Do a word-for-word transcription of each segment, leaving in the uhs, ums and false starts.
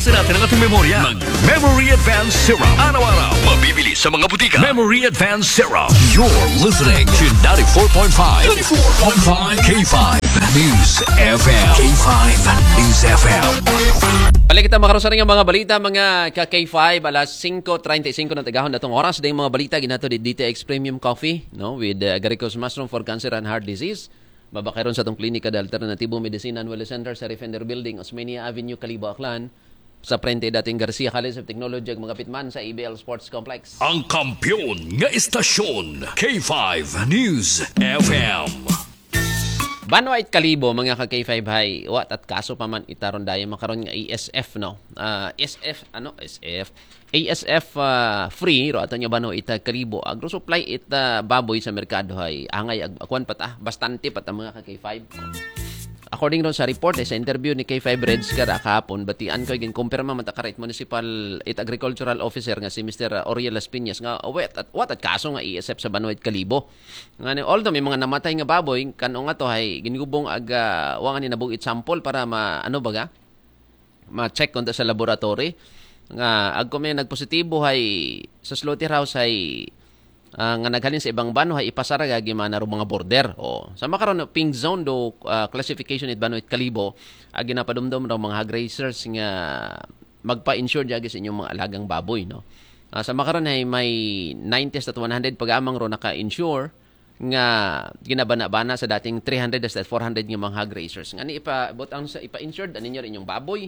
Labasin natin ang ating memorya. Mag-Memory Advance Serum. Araw-araw. Mabibili sa mga butika. Memory Advance Serum. You're listening to ninety-four point five. ninety-four point five K five News F M. K five News F M. Balik kita makaroon sa rin ang mga balita, mga ka-K five, alas singko treinta y cinco na tagahon na itong oras. Dahil mga balita, ginato di D T X Premium Coffee, no? With uh, Agaricos Mushroom for Cancer and Heart Disease. Babakay ron sa itong klinika de Alternativo Medicine and Wellness Center sa Defender Building, Osmeña Avenue, Calibo, Aklan. Sa prente dating Garcia College of Technology at mga pitman sa A B L Sports Complex. Ang kampiyon nga istasyon, K five News F M. Banwait Kalibo, mga ka-K five hay, wat at kaso pa man itaron dayo makaroon nga A S F, no? Uh, S F, ano? S F? A S F uh, free, ro ato nyo ba no, ita Kalibo. Agro supply ita baboy sa merkado hay, angay, akuan pat ah, bastante pat ang mga ka-K five. According ron sa report, eh, sa interview ni K five Reds kada kahapon, batian ko yung kumpirma matakarit municipal it agricultural officer nga si Mister Oriel Las Piñas nga wet at wat at kaso nga A S F sa Banwait Kalibo. Nga although may mga namatay nga baboy, kano nga to hay ginugubong aga wangan ni nabuit sample para ma ano baga ma-check kunta sa laboratory nga agko may nagpositibo hay sa slaughterhouse hay Uh, nga naghalin sa ibang bano hay ipasara gagi man ro mga border o sa makaron pink zone do uh, classification it Banwait Kalibo agi napadumdum raw mga hog raisers nga magpa-insure gagi sa inyong mga alagang baboy, no. Uh, sa makaron hay may ninety to one hundred pag-amang ro naka-insure nga ginabana-bana sa dating three hundred to four hundred nga mga hog raisers nga ni ipa butang sa ipa-insured aninyo inyong baboy.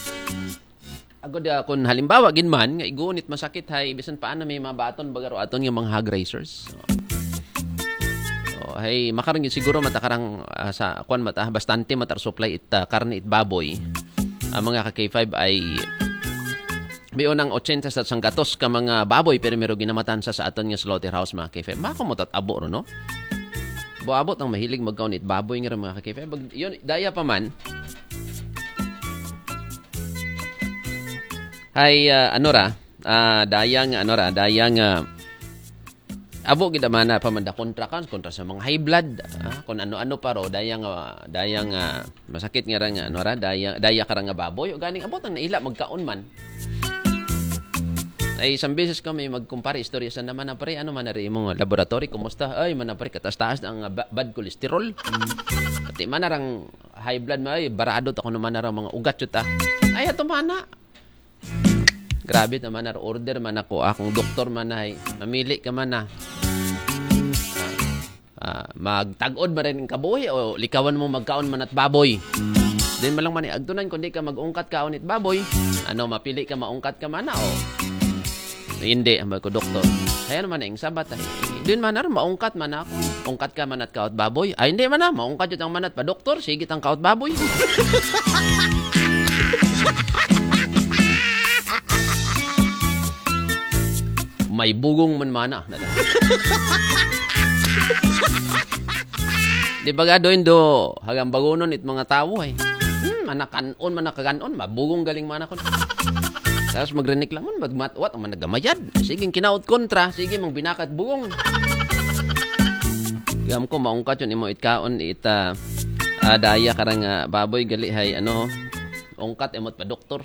Agod uh, kung halimbawa ginman nga igunit masakit hay bisan paano may mga baton bagaro aton nga mga hog racers. So, so hay makarang siguro matakarang uh, sa kwan mata bastante matar supply it uh, karne it baboy. Ang uh, mga ka-K five ay may unang eighty sa sanggatos ka mga baboy pero meron ginamatan sa sa aton nga slaughterhouse mga K five. Mako mo tat abo ro, no? Boabot ang mahilig magkaon it baboy nga mga ka-K five. Bag, yun daya pa man. Hay uh, ano ra uh, dayang ano ra dayang uh, abo gid man pa man da kontra kan kontra sa mga high blood uh, kun ano-ano pa ro dayang uh, dayang uh, masakit nga ra nga ano ra daya daya ka ra nga baboy o ganing abot ang naila magkaon man ay isang beses kami magkumpare istorya sa naman na pare ano man na rin mong laboratory kumusta ay man na pare katas-taas ang uh, bad cholesterol pati man narang high blood may barado ta kuno man narang mga ugat yuta ay ato man na grabe naman na order man ako akong doktor man ay mamili ka man na uh, uh, magtagod man rin kabuhi o likawan mo magkaon man at baboy din malang man agtunan kundi ka mag-ungkat kaon it baboy ano mapili ka maungkat ka man na o hindi ang ko doktor ayan man ang sabat ay din man na maungkat man ako ungkat ka man at kaot baboy ay hindi man na maungkat yun ang manat pa doktor sigit ang kaot baboy. May bugong man mana. Di ba ga doon do hagang bagunon it mga tao ay. Hmm, manakanon manakaganon mabugong galing mana kon. Tapos magrenik lang man magmatwat man nagamayad. Sige kinaot kontra, sige mang binakat bugong. Gam ko maungkat yun imo itkaon ita uh, daya karang uh, baboy gali hay ano ungkat emot pa doktor.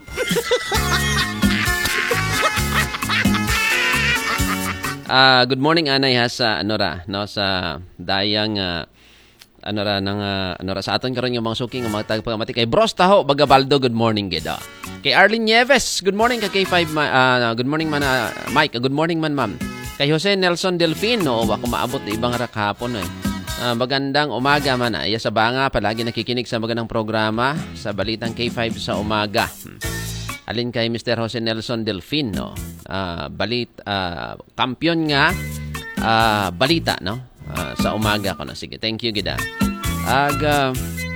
Uh, good morning anay ha sa ano ra no sa dayang uh, ano ra nang uh, ano ra sa aton karon yung mga suking mga tagpagamati kay Bros Taho Bagabaldo good morning gid. Uh. Kay Arlene Nieves good morning kay K five uh, good morning man uh, Mike good morning man ma'am. Kay Jose Nelson Delfino wa ko maabot na ibang ra kahapon eh. Uh, magandang umaga man ay sa banga palagi nakikinig sa magandang programa sa balitang K five sa umaga. Hmm. Alin kay Mister Jose Nelson Delfino uh, balit uh, kampiyon nga uh, balita no uh, sa umaga ko na sige thank you gida aga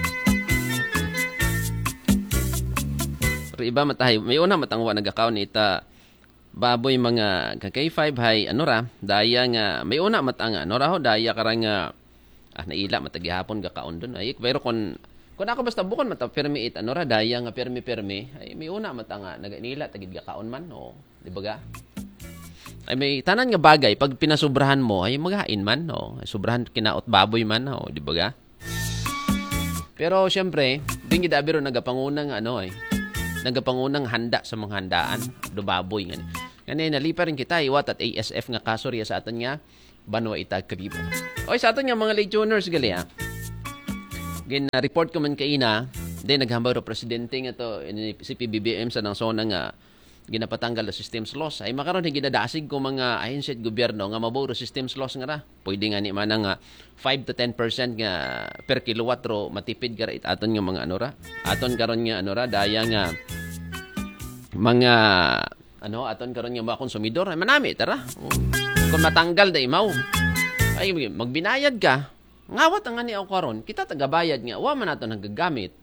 iba matahay may una matangwa nagakaw ni ita baboy mga K five hay ano ra daya nga may una matanga no ra ho daya karang uh, ah naila matagihapon gakaon dun ay pero kon kung ako basta bukon mata permi it ano ra daya nga permi permi ay may una mata nga naganila tagid gakaon man o di ba ga ay may tanan nga bagay pag pinasubrahan mo ay maghain man no sobrahan kinaot baboy man o di ba ga pero syempre din gid abiro nagapanguna nga ano ay nagapangunang handa sa mga handaan, dubaboy nga. Ngani nalipa rin kita iwat at A S F nga kaso riya sa aton nga Banwa Ita Kalibo. Oy sa aton nga mga late tuners gali ha. Gin uh, report ko man kaina, then naghambal ro presidente nga to si P B B M sa nang sona nga ginapatanggal ang systems loss. Ay makaron ni ginadasig ko mga ahensya gobyerno nga maburo systems loss nga ra. Pwede nga ni man nga five to ten percent nga per kilowatt ro matipid ka ra aton nga mga ano ra. Aton karon nga ano ra daya nga mga ano aton karon nga mga konsumidor ay manami tara. Kung matanggal da imaw. Ay magbinayad ka. Ngawat ang ani ako karon, kita tagabayad nga wa man nato nagagamit.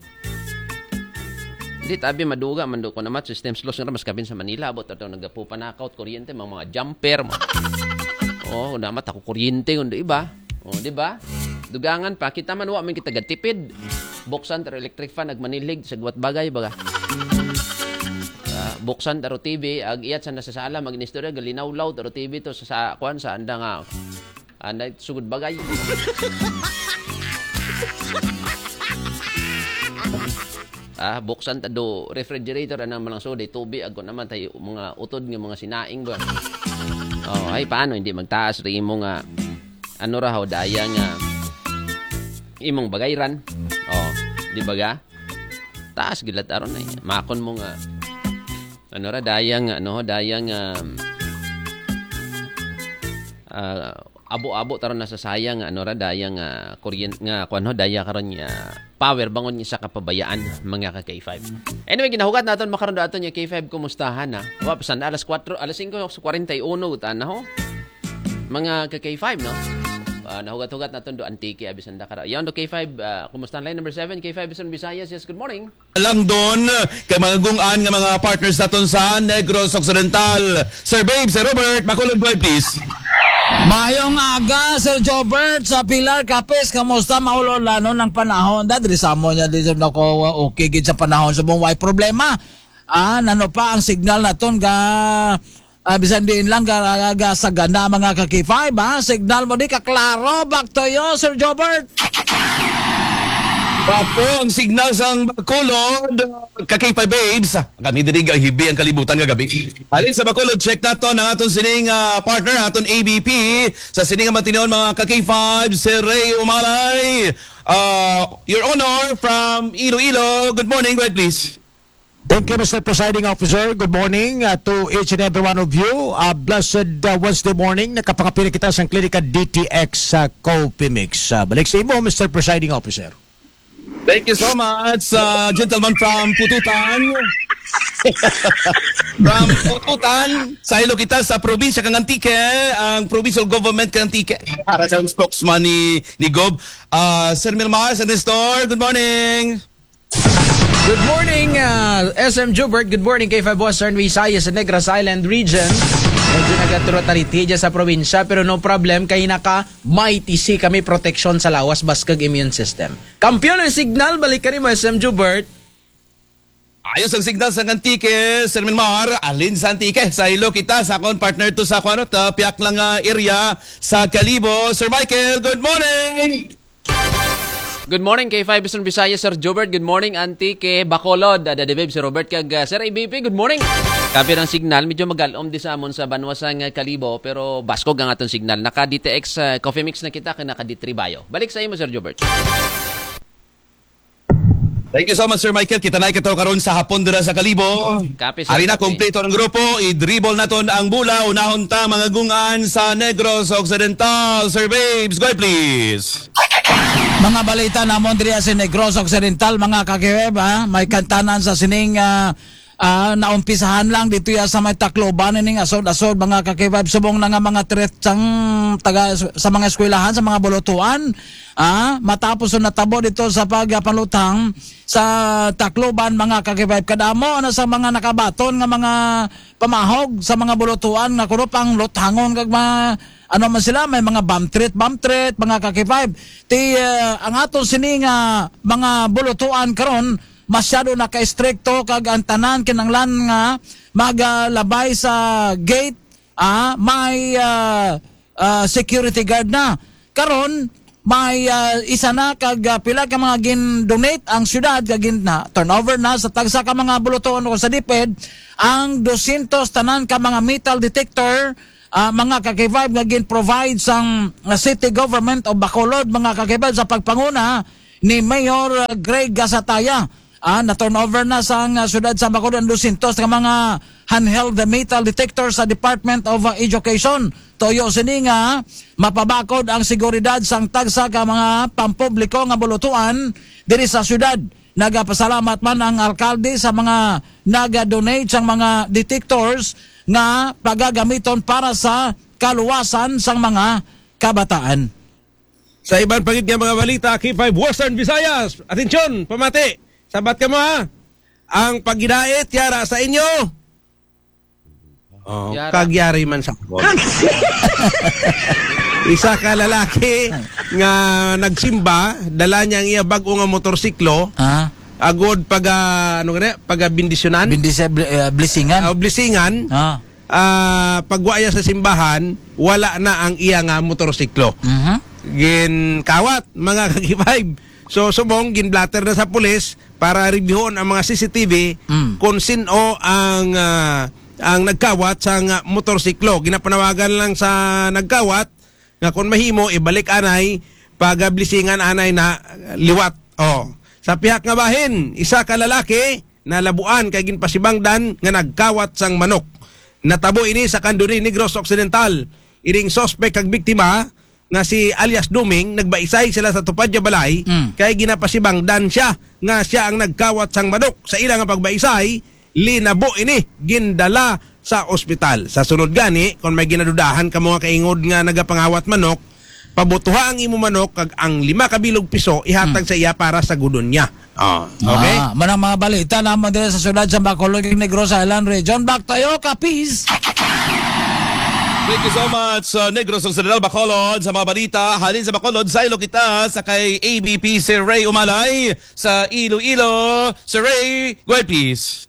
Di tabi maduga man do ko naman systems loss nga mas kabin sa Manila abot ato nagapu panakaut kuryente mga mga jumper mo. Oh, namat ako kuryente undo iba. Oh, di ba? Dugangan pa kita man wa man kita gatipid. Buksan taro electric fan nagmanilig sa guwat bagay baga. Uh, buksan taro T V ag iyat sa nasasala magnistorya galinawlaw taro T V to sa, sa kuan sa anda nga. Anda sugod bagay. Ah, buksan ta do refrigerator anang malang soda tubig agko naman tayo mga utod nga mga sinaing ba. Oh, ay paano hindi magtaas ri imo nga ano ra ho daya nga imong bagayran. Oh, di ba ga? Taas gilat aron ay makon mo nga ano ra daya nga ano daya nga uh, abo-abo taron na sa sayang ano ra daya nga kuryente nga kuan ho daya karon nga power bangon ni sa kapabayaan mga ka K five. Anyway ginahugat naton makaron daton nga K five kumustahan ha. Wa pasan alas four alas five forty-one utan na ho. Mga ka K five no. Uh, nahugat-hugat naton do Antique abisan da kara. Yan do K five uh, kumustahan line number seven K five Bison Visayas. Yes, good morning. Lang doon kay mga gungan nga mga partners naton sa Negros Occidental. Sir Babe, Sir Robert, makulog boy please. Mayong aga, Sir Jobert, sa Pilar Capes, kamusta maulolano ng panahon? Dadri sa mo niya, di na ko okay gid sa panahon sa buong problema. Ah, nano pa ang signal na ton ga, ah, bisan din lang ga, ga sa ganda mga ka-K five, ha? Signal mo di kaklaro, back to you, Sir Jobert. Papo, ang signal sang Bacolod, ka-K five Babes. Kami diri hibi ang kalibutan nga gabi. Alin sa Bacolod, check nato ang aton sining uh, partner, aton A B P. Sa sining nga matinoon mga ka-K five, si Ray Umalay. Uh, Your Honor, from Iloilo. Good morning, go ahead please. Thank you, Mister Presiding Officer. Good morning uh, to each and every one of you. Uh, blessed uh, Wednesday morning. Nakapakapili kita sa klinika D T X sa uh, Copimix. Uh, balik sa imo, Mister Presiding Officer. Thank you so much, uh, gentleman from Pututan. From Pututan, sa ilo kita sa probinsya kang Antique, ang provincial government kang Antique. Para sa spokesman ni, ni Gob. Uh, Sir Milmar, Sir Nestor, good morning. Good morning, uh, S M Jubert. Good morning, K five Western Visayas sa Negros Island Region. Medyo nagaturot-taritidya sa probinsya pero no problem kay naka may T C kami protection sa lawas baskag immune system. Kampiyon ang signal, balik ka rin mo S M Jubert. Ayos ang signal sa Antique, Sir Milmar. Alin sa Antique, sa ilo kita, sa akong partner to sa kuano, ta, piyak lang uh, area sa Kalibo. Sir Michael, good morning! Good morning K five Bison Visayas, Sir Jobert. Good morning Antique Bacolod. Ada de babe si Robert kag uh, Sir A B P. Good morning. Kapi ng signal medyo magalom di sa amon sa banwasang uh, Kalibo pero baskog ang aton signal. Naka D T X uh, Coffee Mix na kita kay naka D three Bio. Balik sa imo Sir Jobert. Thank you so much, Sir Michael. Kita na ikaw karon sa hapon dira sa Kalibo. Kapi, sir, Ari na, kapi. kompleto ang grupo. I-dribble naton ang bula. Unahon ta mga gungan sa Negros Occidental. Sir Babes, go ahead please. Mga balita na Mondria sa Negros Occidental, mga kakiweb, ha? May kantanan sa sining uh, uh, naumpisahan lang dito ya sa may Tacloban ning asod-asod mga kakiweb subong na nga mga tretsang taga sa mga eskwelahan sa mga bulutuan. Ah, matapos na natabo dito sa pagpalutang sa Tacloban mga kakiweb kadamo na sa mga nakabaton nga mga pamahog sa mga bulutuan nga kuno pang luthangon kag mga ano man sila, may mga bump treat, bump treat, mga kaki-five. Ti, uh, ang aton sining uh, mga bulutuan karon masyado naka-stricto kag ang tanan kinanglan nga magalabay sa gate, ah, may uh, uh, security guard na. Karon may uh, isa na kag uh, pila ka mga gin-donate ang syudad kag gin na turnover na sa tagsa ka mga buluton ko sa DepEd ang two hundred tanan ka mga metal detector uh, mga ka-K five nga gin-provide sang uh, city government o Bacolod mga ka-K five sa pagpanguna ni Mayor uh, Greg Gasataya. Ah, na turnover na sa uh, syudad sa Bacolod ang two hundred ka mga handheld metal detector sa Department of uh, Education. Toyo sini nga mapabakod ang seguridad sang tagsa ka mga pampubliko nga bulutuan diri sa syudad. Nagapasalamat man ang alkalde sa mga naga-donate sang mga detectors nga pagagamiton para sa kaluwasan sang mga kabataan. Sa ibang pagit nga mga balita, K five Western Visayas. Atensyon, pamati. Sabat ka mo ha. Ang pagginait, yara sa inyo. Oh, Yara. kagyari man sa ako. Isa ka lalaki nga nagsimba, dala niya ang iya bag-o nga motorsiklo, Ah, agod pag uh, ano gani, pag bindisyonan, bindi sa uh, blessingan. uh, blisingan, Ah. uh, pagwaya sa simbahan, wala na ang iya nga motorsiklo. Mhm. Gin kawat mga K five. So subong gin blatter na sa pulis para reviewon ang mga C C T V Mm. kung sino ang ah, ang nagkawat sa nga motorsiklo. Ginapanawagan lang sa nagkawat nga kung mahimo ibalik anay pagablisingan anay na liwat. Oh. Sa pihak nga bahin, isa ka lalaki na labuan kay ginpasibangdan nga nagkawat sang manok. Natabo ini sa Kanduri Negros Occidental. Iring sospek kag biktima nga si alias Duming, nagbaisay sila sa Tupadya Balay, Mm. kay ginapasibangdan siya nga siya ang nagkawat sang manok. Sa ilang nga pagbaisay, linabo ini, gindala sa ospital. Sa sunod gani, kung may ginadudahan ka mga kaingod nga nagapangawat manok, pabutuha ang imo manok kag ang lima kabilog piso ihatag sa iya para sa gudon niya. Oh, okay? Ah, manang mga balita naman din sa syudad sa Bacolod, Negros Island Region. Back tayo, kapis! Thank you so much, uh, Negros Occidental, Bacolod. Sa mga balita, halin sa Bacolod, sa ilo kita, sa kay A B P si Ray Umalay, sa Iloilo. Sir Ray, go ahead please.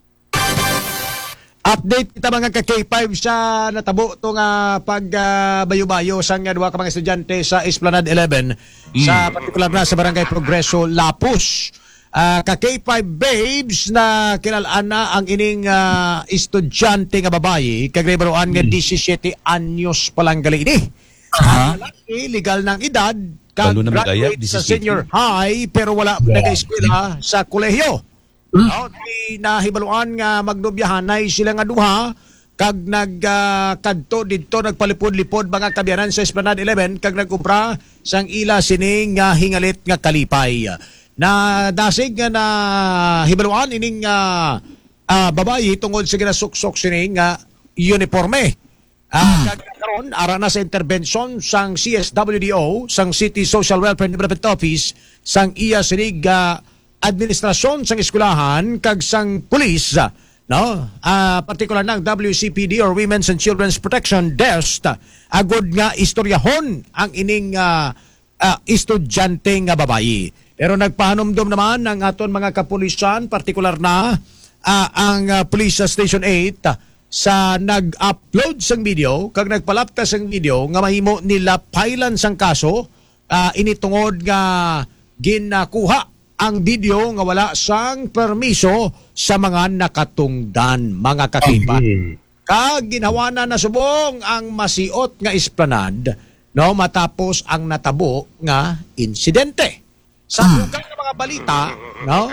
Update kita mga ka-K five sa natabo to nga pagbayo-bayo uh, sang duha ka mga estudyante sa Esplanade eleven sa partikular na sa Barangay Progreso, Lapus. Uh, ka-K five babes na kilalaan na ang ining uh, estudyante nga babae kagrebaroan nga seventeen anyos pa lang gali ini. Aha. Ang lalaki, legal ng edad, Lalo na magaya, kag-graduate sa seventeen. senior high pero wala nag-eskwela sa kolehiyo. No, di nahibaluan nga magdubyahanay sila nga duha kag nagkadto uh, didto nagpalipod-lipod mga kabyanan sa Esplanade eleven kag nagkumpra sang ila sining nga hingalit nga kalipay. Na dasig nga na hibaluan ining uh, uh, babayi tungod sa ginasuksok sining nga uniforme. Ah, kag karon ara na sa intervention sang C S W D O, sang City Social Welfare Development Office, sang iya sinig uh, administrasyon sang eskwelahan kag sang pulis, no? Ah, partikular ng W C P D or Women's and Children's Protection Desk, agod nga istoryahon ang ining uh, uh, estudyante nga babayi. Pero nagpahanumdum naman ang aton mga kapulisan, partikular na uh, ang uh, Police Station eight uh, sa nag-upload sang video, kag nagpalapta sang video nga mahimo nila pailan sang kaso, uh, initungod nga ginakuha ang video nga wala sang permiso sa mga nakatungdan, mga kakipa. Kag ginawa na nasubong ang masiot nga esplanade, no, matapos ang natabo nga insidente. Sa lugar ng mga balita, no,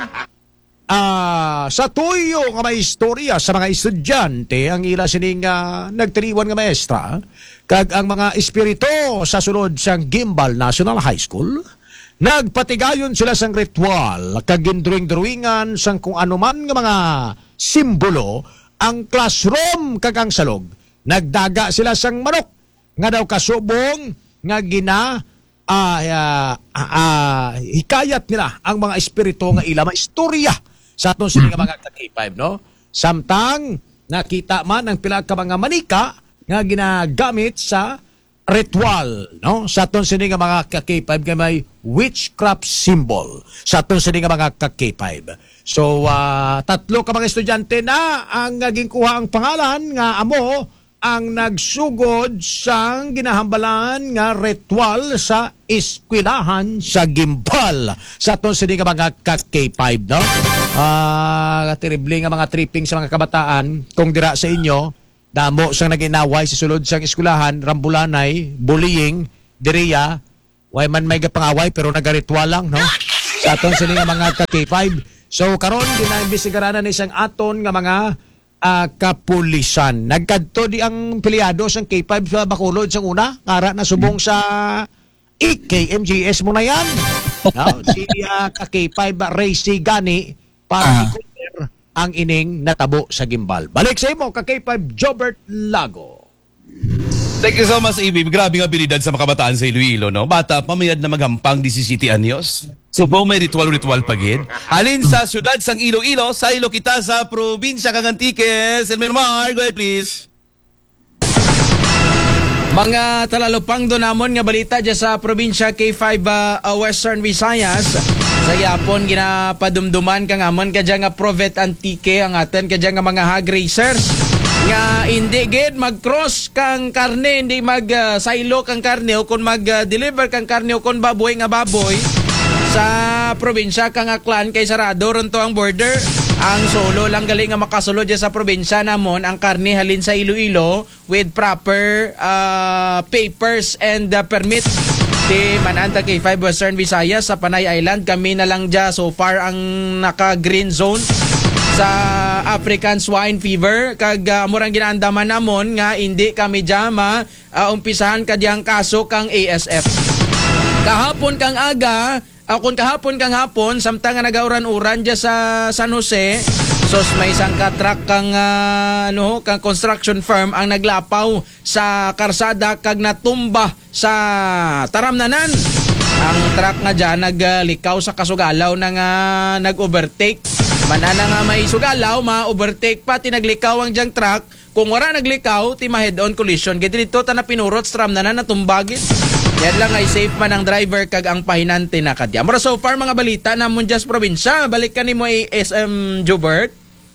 ah, sa tuyo nga may istorya sa mga estudyante, ang ila sining uh, nagtiriwan nga maestra, kag ang mga espiritu sa sulod sang Gimbal National High School, nagpatigayon sila sang ritual, kag gindruing-druingan sang kung anuman nga mga simbolo, ang classroom kag ang salog. Nagdaga sila sang manok, nga daw kasubong, nga gina, Uh, uh, uh, uh, hikayat nila ang mga espiritu nga ila maistorya sa atong sini nga mga ka-K five, no? Samtang nakita man ang pila ka mga manika nga ginagamit sa ritual, no? Sa atong sini nga mga ka-K five nga may witchcraft symbol sa atong sini nga mga ka-K five. So uh, tatlo ka mga estudyante na ang naging kuha ang pangalan nga amo ang nagsugod sang ginahambalan nga ritual sa eskwelahan sa Gimbal. Sa atong sini nga mga ka-K five, no? Ah, terrible nga mga tripping sa mga kabataan kung dira sa inyo, damo sang naginaway sa sulod sang eskwelahan, rambulanay, bullying, diriya, way man may gapangaway pero nagaritual lang, no? Sa atong sini nga mga ka-K five. So karon ginaimbestigaran na isang aton nga mga uh, kapulisan. Nagkadto di ang pilyado sang K five sa Bacolod sang una, ngara na subong sa E K M G S mo na yan. No? Si uh, ka K five Ray Sigani para i-cover ang ining natabo sa Gimbal. Balik sa imo ka K five Jobert Lago. Thank you so much, A B. Grabe nga abilidad sa makabataan sa Iloilo, no? Bata, pamayad na maghampang disisiti anyos. So, po may ritual-ritual pagid. Halin sa syudad sang Iloilo, sa ilo kita sa probinsya kang Antique. Selmer Mar, go ahead please. Mga talalupang donamon nga balita dyan sa probinsya K five uh, uh, Western Visayas. Sa yapon, ginapadumduman ka nga man kadya nga Provet Antique ang atin kadya nga mga hog racers. Nga hindi gid mag-cross kang karne, hindi mag-silo uh, kang karne o kung mag-deliver kang karne o kung baboy nga baboy sa probinsya kang Aklan kay sarado ron to ang border. Ang solo lang galing nga makasulod dyan sa probinsya namon ang karne halin sa Iloilo with proper uh, papers and uh, permit. Di mananta K five Western Visayas sa Panay Island, kami na lang dyan so far ang naka-green zone sa African Swine Fever. Kag uh, murang ginaandaman namon nga hindi kami dyan ma uh, umpisahan kadyang kaso kang A S F. Kahapon kang aga, uh, kung kahapon kang hapon, samtang nga nagauran-uran dyan sa San Jose, sos may isang katrak kang, uh, ano, kang construction firm ang naglapaw sa karsada kag natumba sa taramnanan. Ang truck nga dyan naglikaw sa kasugalaw na nga nag-overtake. Manana nga may sugalaw, ma-overtake pa, tinaglikaw ang diyang truck. Kung wala naglikaw, ti ma-head-on collision. Gito dito, ta na pinurot, stram na na natumbagin. Yan lang ay safe man ang driver kag ang pahinante na kadya. Mura so far mga balita na Munjas probinsya. Balik ka ni mo ay S M Jobert.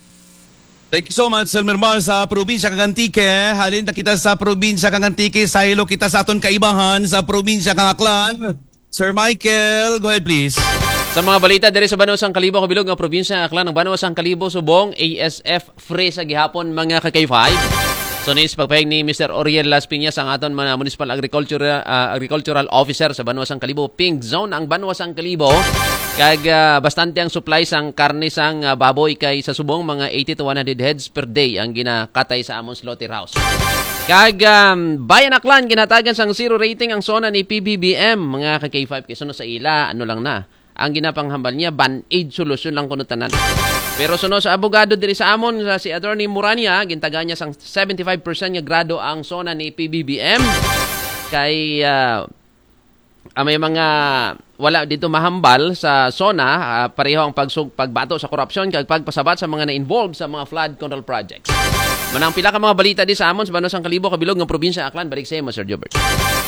Thank you so much, Selmer Mar, sa probinsya kang Antique. Halin na kita sa probinsya kang Antique. Sa ilo kita sa aton kaibahan sa probinsya kang Aklan. Sir Michael, go ahead please. Sa mga balita diri sa Banawas ang Kalibo, kabilog nga probinsya ng Aklan ng Banawas ang Kalibo, subong A S F free sa gihapon mga ka K five. So nis pagpahig ni Mister Oriel Las Piñas ang aton mga Municipal Agricultural uh, Agricultural Officer sa Banawas ang Kalibo, pink zone ang Banawas ang Kalibo. Kag uh, bastante ang supply sang karne sang uh, baboy kay sa subong mga eighty to one hundred heads per day ang ginakatay sa among slaughterhouse. Kag um, Bayan Aklan ginatagan sang zero rating ang zona ni P B B M mga ka K five kay suno sa ila ano lang na. Ang ginapanghambal niya, band-aid solution lang kuno tanan. Pero suno sa abogado diri sa amon si Attorney Murania, gintaga niya sang seventy-five percent nga grado ang zona ni P B B M. Kay uh, uh, may mga wala dito mahambal sa zona, uh, pareho ang pagsug pagbato sa korupsyon kag pagpasabat sa mga na-involved sa mga flood control projects. Manang pila ka mga balita di sa amon sa Banawas ang Kalibo, kabilog ng probinsya Aklan. Balik sa iyo, Sir Jobert.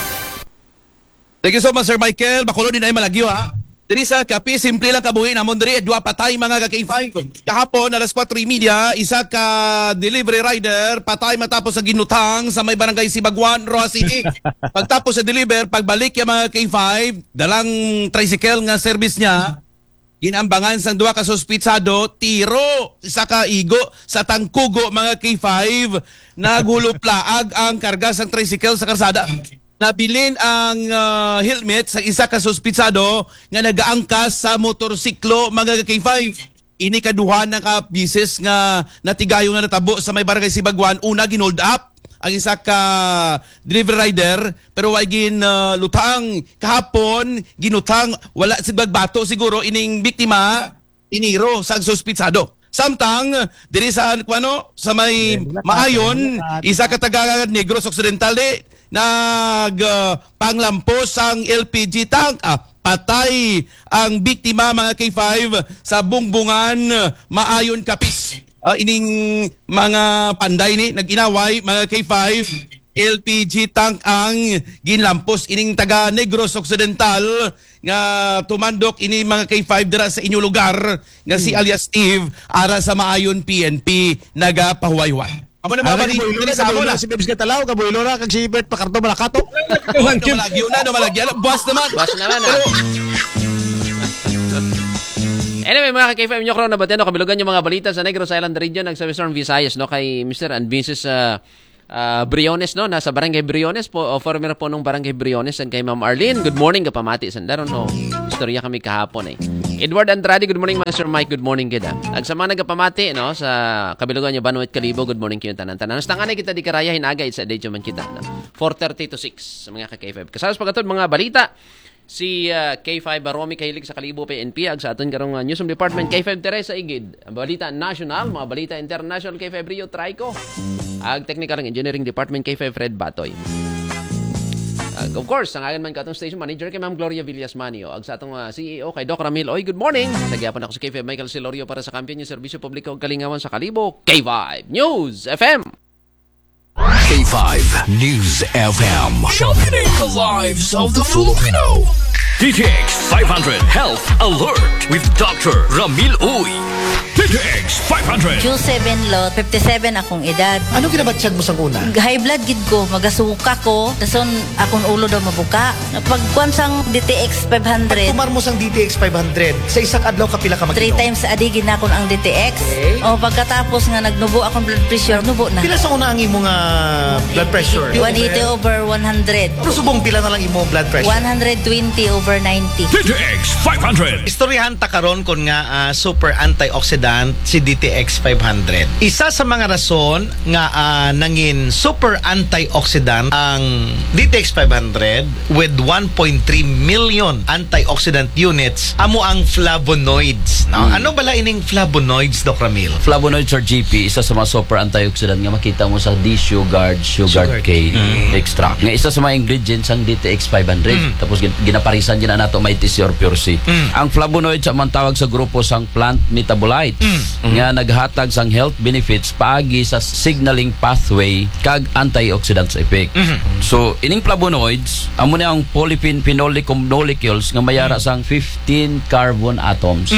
Thank you so much, Sir Michael. Bakulo din ay malagyo, ha? Diri sa kapi, simple lang kabuhin. Amon diri, dua patay mga ka K five. Kahapon, alas four media, isa ka delivery rider, patay matapos sa ginutang sa may barangay Sibaguan, Roa City. Pagtapos sa deliver, pagbalik yung mga K five, dalang tricycle nga service niya, ginambangan sang duwa ka suspitsado, tiro, isa ka igo sa tangkugo mga K five, naguluplaag ang karga sang tricycle sa karsada. Nabilin ang uh, helmet sa isa ka suspitsado nga nagaangkas sa motorsiklo mga K five. Ini kaduha na ka bises nga natigayo nga natabo sa may barangay Sibaguan. Una ginold up ang isa ka delivery rider pero way gin uh, lutang kahapon ginutang wala sigbato siguro ining biktima iniro sa suspitsado. Samtang diri sa kuno sa may maayon isa ka taga Negros Occidental di nag uh, panglampos ang L P G tank. Ah, patay ang biktima mga K five sa bungbungan maayon kapis. Uh, ining mga panday ni nag-inaway mga K five, L P G tank ang ginlampos ining taga Negros Occidental nga tumandok ini mga K five dira sa inyong lugar nga si alias Steve ara sa maayon P N P nagapahuwayway. Amo na mga balik. Kabuilo na, Sa amo kabuilo na. na si Bebs Catalaw, kabuilo na, kag si Bert Pacarto Malakato. Oh, Malagyo na, no, malagyo na. Boss naman. Boss naman, ah. Anyway, mga ka-K five nyo karon na batyan, no, kabilugan yung mga balita sa Negros Island Region, ng Western Visayas, no, kay Mister and Missus Uh, uh, Briones, no, nasa Barangay Briones po, o former po nung Barangay Briones, and kay Ma'am Arlene, good morning, kapamati, sandaron, no, istorya kami kahapon, eh. Edward Andrade, good morning, Master Mike, good morning, kida. Ag sa mga nagapamati, no, sa kabilugan nyo, Banuit Kalibo, good morning kayo, tanan-tanan. Nasta nga na kita di karaya, hinagay, sa day man kita, no, four thirty to six, sa mga ka-K five. Kasalas pagkatod, mga balita, si uh, K five Baromi kahilig sa Kalibo P N P ag sa aton karong uh, Newsroom Department K five Teresa Igid. Balita national, mga balita international K five Rio Trico. Ag Technical and Engineering Department K five Fred Batoy. Ag of course, ang agan man katong station manager kay Ma'am Gloria Villas Manio. Ag sa atong uh, C E O kay Doc Ramil. Oy, good morning. Nagyapon ako sa K five Michael Silorio para sa kampiyon ng serbisyo publiko ug kalingawan sa Kalibo. K five News F M. K five News F M. Championing the lives of the Filipino. D T X five hundred Health Alert with Doctor Ramil Uy. D T X five hundred. Q seven lot, fifty-seven akong edad. Ano ginabatsyag mo sa una? High blood gid ko, magasuka ko, dason akong ulo daw mabuka. Pagkuan sang D T X five hundred, Kumar mo sang D T X five hundred, sa isang adlaw kapila ka three mag-inom? times a day gid na akong ang D T X. Okay. O pagkatapos nga nagnubo akong blood pressure, nubo na. Pila sa una ang imong ah, blood pressure? one eighty over one hundred. Pero subong pila na lang imong blood pressure? one twenty over ninety. D T X five hundred. Istoryahan ta karon kon nga ah, super antioxidant si D T X five hundred. Isa sa mga rason nga ah, nangin super antioxidant ang D T X five hundred with one point three million antioxidant units amo ang flavonoids. No? Ano bala ining flavonoids, Doc Ramil? Flavonoids or G P, isa sa mga super antioxidant nga makita mo sa D-Sugard, Sugar cane extract. Nga isa sa mga ingredients ang D T X five hundred. Tapos gin- ginaparisan din na nato may T C or pure C. Ang flavonoids ang tawag sa grupo sang plant metabolites nga naghatag sang health benefits paagi sa signaling pathway kag antioxidants effect. So ining flavonoids amo na ang polyphenolic molecules nga mayara sang fifteen carbon atoms.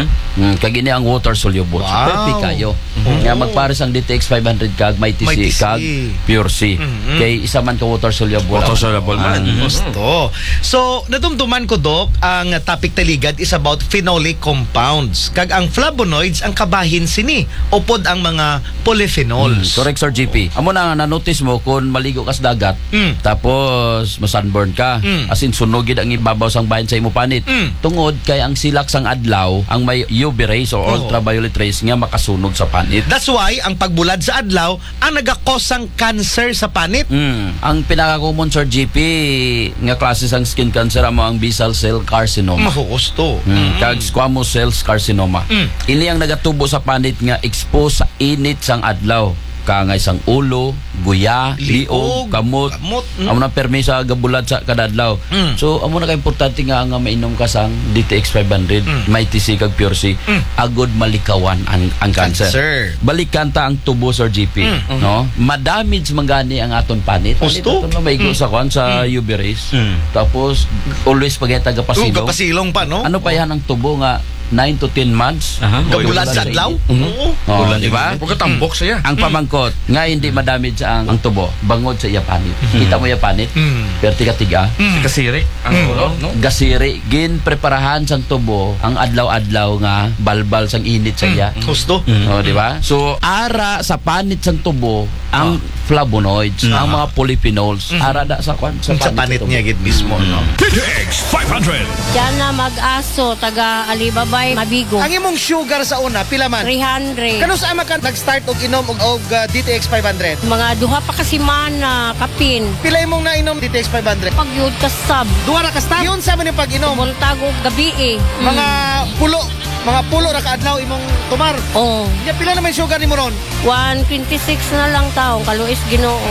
Mm, kag ini ang water soluble. So, Wow. perfect kayo. Nga magpares ang D T X five hundred kag may T C, May T C. kag pure C. Kay isa man ka water soluble. Water soluble man. Gusto. So, nadumduman ko, Doc, ang topic taligad is about phenolic compounds. Kag ang flavonoids ang kabahin sini. Upod ang mga polyphenols. Correct, Sir G P. Amo na nga na-notice mo kung maligo ka sa dagat, Mm. tapos masunburn ka, Mm. as in sunugid ang ibabaw sang bahin sa imo panit. Mm. Tungod kay ang silak sang adlaw ang may U V rays or ultraviolet rays nga makasunog sa panit. That's why, ang pagbulad sa adlaw ang nagakosang cancer sa panit. Mm. Ang pinaka-common, Sir G P, nga klase sang skin cancer amo ang basal cell carcinoma. Mahugusto. Mm. Kag squamous cells carcinoma. Mm. Ini ang nagatubo sa panit nga exposed sa init sang adlaw. Kangay sang ulo, guya, Liog, liog, kamot. kamot, mm. Amo na permisa gabulad sa kadadlaw. Mm. So amo na ka importante nga nga mainom ka sang D T X five hundred, may T C kag pure C. Agod malikawan ang ang cancer. Cancer. Balikan ta ang tubo, Sir G P, no? Madamage mangani ang aton panit. Gusto? Aton nga maigo sa kwan sa U V rays. Tapos always pag taga Oh, pasilong. kapasilong pa, no? Ano pa yan ang tubo nga nine to ten months? Kabulad sa adlaw? Oo. Oh, di ba? Pagkatambok siya. Ang pamangkot nga hindi madamage ang ang tubo bangod sa iya panit. Kita mo iya panit? Mm. Perti katiga. Kasiri. Ang ulo, no? Gasiri gin preparahan sang tubo ang adlaw-adlaw nga balbal sang init sa iya. Gusto. Oh, di ba? So ara sa panit sang tubo ang flavonoids, ang mga polyphenols, ara da sa kwan sa Sa panit niya gid mismo, no? D T X five hundred. Diyan na mag-aso, taga Alibabay, Mabigo. Ang imong sugar sa una, pila man? three hundred. Kano sa ama ka nag-start og inom og, og uh, D T X five hundred? Mga duha pa kasi mana, kapin. Pila imong nainom D T X five hundred? Pagyud ka sab. Duha ra ka stop. Yun sa man yung pag-inom. Muntag og gabi eh. Mga pulo, mga pulo ra ka adlaw imong tumar. Oh, Ya pila naman sugar nimo ron? one twenty-six na lang taong, kaluis Ginoo.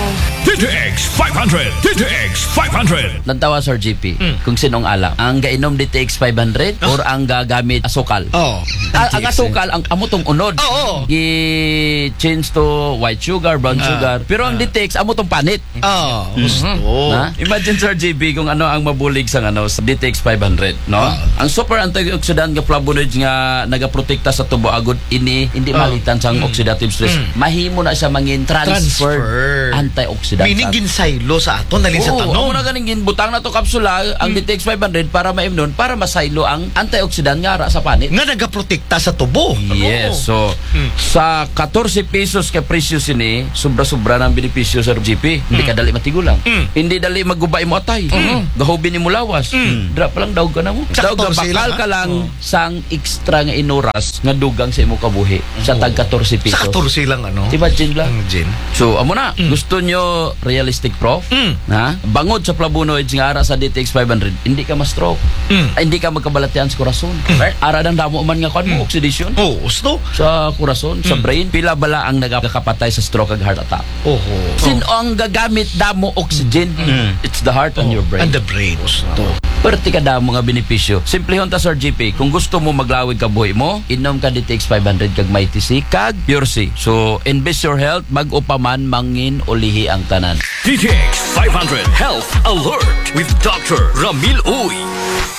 D T X five hundred. D T X five hundred. Lantawa, Sir G P, kung sinong alam, ang gainom D T X five hundred or ang gagamit asukal? Oh. Ah, ang asukal, ang amotong unod. Oo. Gi-change to white sugar, brown sugar. Pero ang D T X, amotong panit. Oh, gusto. Na? Imagine, Sir G P, kung ano ang mabulig sa ano sa D T X five hundred, no? Ang super antioxidant nga flavonoids nga nagaprotekta sa tubo agud ini hindi malitan sang oxidative stress. Mahimo na siya mangin transfer, Transfer. antioxidant. Meaning ginsaylo sa aton dali sa Oo, tanong. amo na ganing ginbutang na to kapsula ang D T X five hundred para maimnon para masaylo ang antioxidant nga ara sa panit. Nga nagaprotekta sa tubo. Yes. So, sa fourteen pesos ka presyo sini, sobra-sobra ng benepisyo sa G P. Hindi ka dali matigulang. Hindi dali magubay mo atay. Gahobi ni mo lawas. Dra pa lang daog ka na mo. Sa Daog ka fourteen bakal lang, ka ha? lang sang extra nga inuras nga dugang sa imo kabuhi sa tag fourteen pesos. Sa fourteen lang ano. Imagine lang. Ang gin. So, amo na. Gusto nyo realistic prof? Ha? Bangod sa flavonoids nga ara sa D T X five hundred, hindi ka ma-stroke. Ay, hindi ka magkabalatian sa korason. Ara nang damo man nga kon mo oxidation. Oh, gusto. Sa korason, sa brain, pila bala ang nagakapatay sa stroke ag heart attack. Oho. Sino ang gagamit damo oxygen? It's the heart and your brain. And the brain. Gusto. Perti ka damo nga benepisyo. Simple hon ta, Sir G P. Kung gusto mo maglawig ka buhi mo, inom ka D T X five hundred kag Mighty C kag Pure C. So, invest your health, mag-upaman mangin ulihi ang tanan. D T X five hundred Health Alert with Doctor Ramil Uy.